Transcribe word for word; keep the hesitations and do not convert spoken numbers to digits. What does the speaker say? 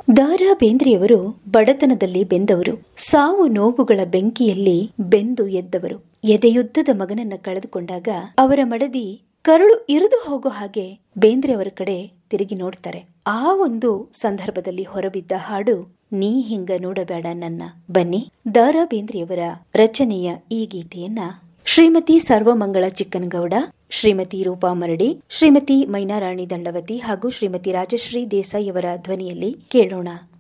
ದಾರಾ ಬೇಂದ್ರೆಯವರು ಬಡತನದಲ್ಲಿ ಬೆಂದವರು, ಸಾವು ನೋವುಗಳ ಬೆಂಕಿಯಲ್ಲಿ ಬೆಂದು ಎದ್ದವರು. ಎದೆಯುದ್ದದ ಮಗನನ್ನ ಕಳೆದುಕೊಂಡಾಗ ಅವರ ಮಡದಿ ಕರುಳು ಇರಿದು ಹೋಗೋ ಹಾಗೆ ಬೇಂದ್ರೆಯವರ ಕಡೆ ತಿರುಗಿ ನೋಡ್ತಾರೆ. ಆ ಒಂದು ಸಂದರ್ಭದಲ್ಲಿ ಹೊರಬಿದ್ದ ಹಾಡು ನೀ ಹಿಂಗ ನೋಡಬೇಡ ನನ್ನ. ಬನ್ನಿ ದಾರಾ ಬೇಂದ್ರೆಯವರ ರಚನೆಯ ಈ ಗೀತೆಯನ್ನ ಶ್ರೀಮತಿ ಸರ್ವಮಂಗಳ ಚಿಕ್ಕನಗೌಡ, ಶ್ರೀಮತಿ ರೂಪಾ ಮರಡಿ, ಶ್ರೀಮತಿ ಮೈನಾರಾಣಿ ದಂಡವತಿ ಹಾಗೂ ಶ್ರೀಮತಿ ರಾಜಶ್ರೀ ದೇಸಾಯಿ ಅವರ ಧ್ವನಿಯಲ್ಲಿ ಕೇಳೋಣ.